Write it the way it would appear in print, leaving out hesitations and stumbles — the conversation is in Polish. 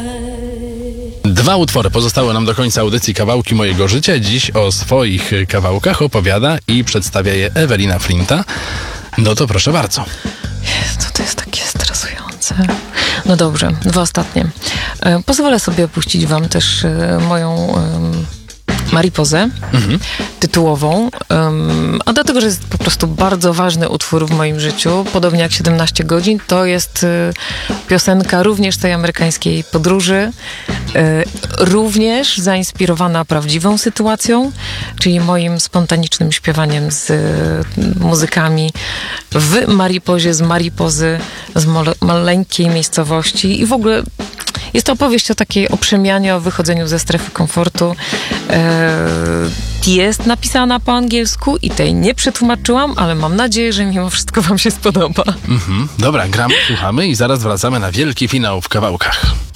Dwa utwory pozostały nam do końca audycji Kawałki mojego życia. Dziś o swoich kawałkach opowiada i przedstawia je Ewelina Flinta. No to proszę bardzo. To jest takie stresujące. No dobrze, dwa ostatnie. Pozwolę sobie puścić wam też moją Maripozę tytułową, a dlatego, że jest po prostu bardzo ważny utwór w moim życiu, podobnie jak 17 godzin, to jest piosenka również tej amerykańskiej podróży, również zainspirowana prawdziwą sytuacją, czyli moim spontanicznym śpiewaniem z muzykami w Maripozie, z Maripozy, z maleńkiej miejscowości i w ogóle jest to opowieść o przemianie, o wychodzeniu ze strefy komfortu. Jest napisana po angielsku i tej nie przetłumaczyłam, ale mam nadzieję, że mimo wszystko wam się spodoba. Dobra, gramy, słuchamy i zaraz wracamy na wielki finał w kawałkach.